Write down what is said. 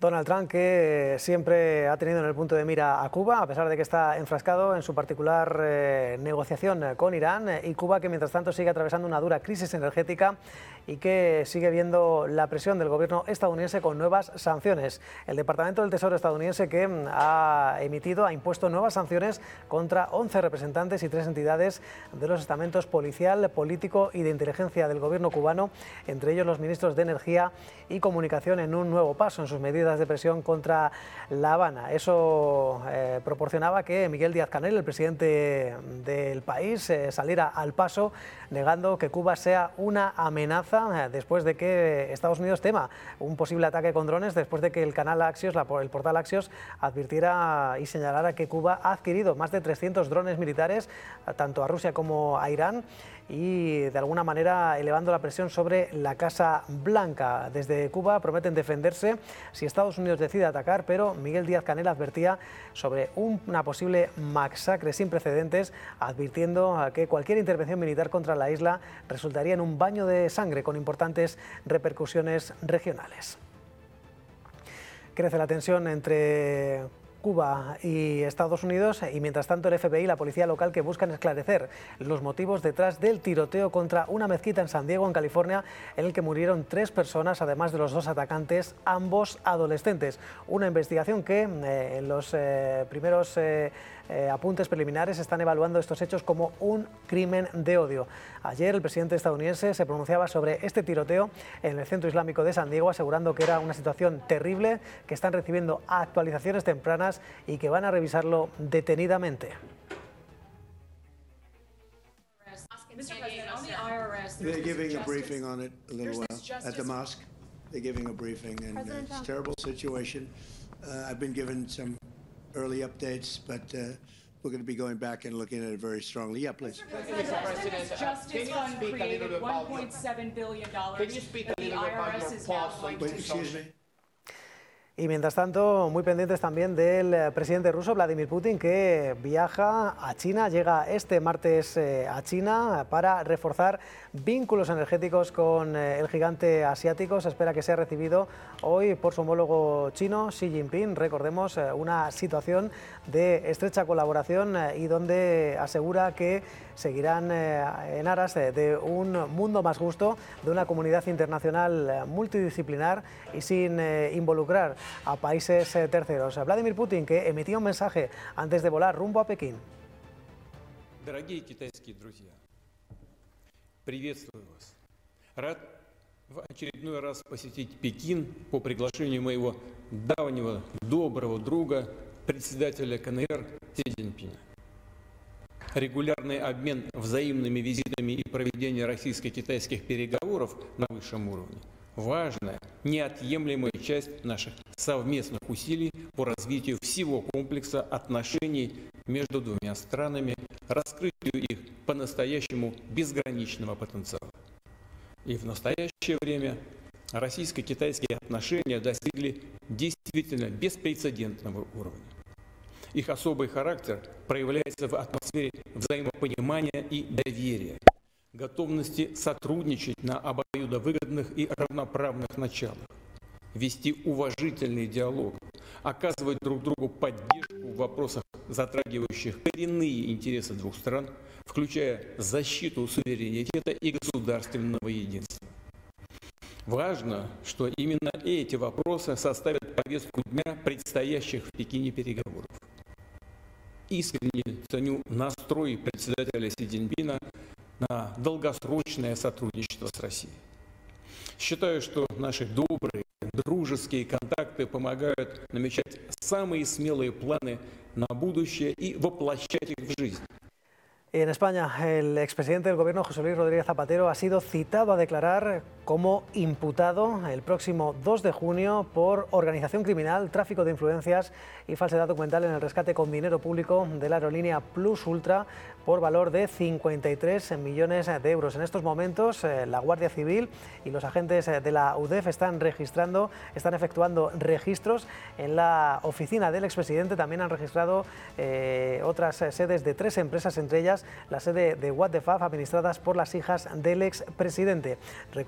Donald Trump, que siempre ha tenido en el punto de mira a Cuba, a pesar de que está enfrascado en su particular negociación con Irán, y Cuba que mientras tanto sigue atravesando una dura crisis energética y que sigue viendo la presión del gobierno estadounidense con nuevas sanciones. El Departamento del Tesoro estadounidense que ha impuesto nuevas sanciones contra 11 representantes y 3 entidades de los estamentos policial, político y de inteligencia del gobierno cubano, entre ellos los ministros de Energía y Comunicación, en un nuevo paso en sus medidas de presión contra La Habana. Eso proporcionaba que Miguel Díaz-Canel, el presidente del país, saliera al paso negando que Cuba sea una amenaza después de que Estados Unidos tema un posible ataque con drones, después de que el canal Axios, el portal Axios, advirtiera y señalara que Cuba ha adquirido más de 300 drones militares, tanto a Rusia como a Irán, y de alguna manera elevando la presión sobre la Casa Blanca. Desde Cuba prometen defenderse si Estados Unidos decide atacar, pero Miguel Díaz-Canel advertía sobre una posible masacre sin precedentes, advirtiendo que cualquier intervención militar contra la isla resultaría en un baño de sangre con importantes repercusiones regionales. Crece la tensión entre Cuba y Estados Unidos, y mientras tanto el FBI y la policía local que buscan esclarecer los motivos detrás del tiroteo contra una mezquita en San Diego, en California, en el que murieron 3 personas, además de los 2 atacantes, ambos adolescentes. Una investigación que en los primeros apuntes preliminares están evaluando estos hechos como un crimen de odio. Ayer el presidente estadounidense se pronunciaba sobre este tiroteo en el centro islámico de San Diego, asegurando que era una situación terrible, que están recibiendo actualizaciones tempranas y que van a revisarlo detenidamente. They're giving a briefing on it a little while at the mosque. They're giving a briefing, and it's a terrible situation. I've been given some early updates, but we're going to be going back and looking at it very strongly. Yeah, please. Mr. President, Justice Fund created $1.7 billion. Can you speak a little bit about your pulse? Wait, excuse me. Y mientras tanto, muy pendientes también del presidente ruso, Vladimir Putin, que viaja a China, llega este martes a China para reforzar vínculos energéticos con el gigante asiático. Se espera que sea recibido hoy por su homólogo chino, Xi Jinping. Recordemos, una situación de estrecha colaboración y donde asegura que seguirán en aras de un mundo más justo, de una comunidad internacional multidisciplinar y sin involucrar a países terceros. Vladimir Putin, que emitía un mensaje antes de volar rumbo a Pekín. Дорогие китайские друзья, приветствую вас. Рад в очередной раз посетить Пекин по приглашению моего давнего доброго друга, председателя КНР Си Цзиньпина. Регулярный обмен взаимными визитами и проведение российско-китайских переговоров на высшем уровне – важная, неотъемлемая часть наших совместных усилий по развитию всего комплекса отношений между двумя странами, раскрытию их по-настоящему безграничного потенциала. И в настоящее время российско-китайские отношения достигли действительно беспрецедентного уровня. Их особый характер проявляется в атмосфере взаимопонимания и доверия, готовности сотрудничать на обоюдовыгодных и равноправных началах, вести уважительный диалог, оказывать друг другу поддержку в вопросах, затрагивающих коренные интересы двух стран, включая защиту суверенитета и государственного единства. Важно, что именно эти вопросы составят повестку дня предстоящих в Пекине переговоров. Искренне ценю настрой председателя Си Цзиньпина на долгосрочное сотрудничество с Россией. Считаю, что наши добрые, дружеские контакты помогают намечать самые смелые планы на будущее и воплощать их в жизнь. En España, el expresidente del Gobierno, José Luis Rodríguez Zapatero, ha sido citado a declarar como imputado el próximo 2 de junio por organización criminal, tráfico de influencias y falsedad documental en el rescate con dinero público de la aerolínea Plus Ultra por valor de 53 millones de euros. En estos momentos, la Guardia Civil y los agentes de la UDEF están efectuando registros en la oficina del expresidente. También han registrado otras sedes de 3 empresas, entre ellas la sede de What the Fuck, administradas por las hijas del expresidente.